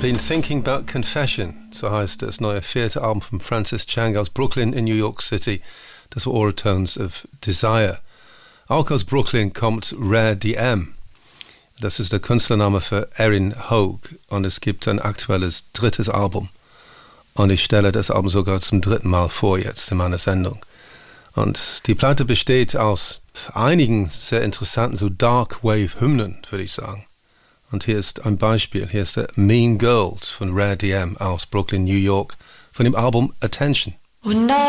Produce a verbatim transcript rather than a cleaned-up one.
Been thinking about confession, so heißt das neue vierte Album von Francis Chang aus Brooklyn in New York City. Das war Overtones of Desire. Auch aus Brooklyn kommt Rare D M. Das ist der Künstlername für Erin Hogue und es gibt ein aktuelles drittes Album. Und ich stelle das Album sogar zum dritten Mal vor jetzt in meiner Sendung. Und die Platte besteht aus einigen sehr interessanten so Dark Wave Hymnen, würde ich sagen. Und hier ist ein Beispiel. Hier ist der Mean Girls von Rare D M aus Brooklyn, New York, von dem Album Attention. We're not